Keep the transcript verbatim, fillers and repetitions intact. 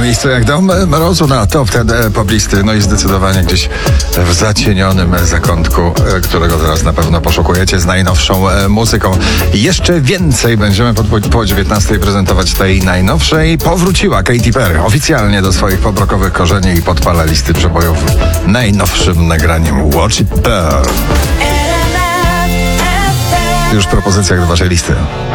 miejscu jak dom mrozu na top ten poblisty, no i zdecydowanie gdzieś w zacienionym zakątku, którego teraz na pewno poszukujecie z najnowszą muzyką. Jeszcze więcej będziemy po, po dziewiętnastej prezentować tej najnowszej. Powróciła Katy Perry oficjalnie do swoich pobrokowych korzeni i podpala listy przebojów najnowszym nagraniem Watch It Burn. Już w propozycjach do waszej listy.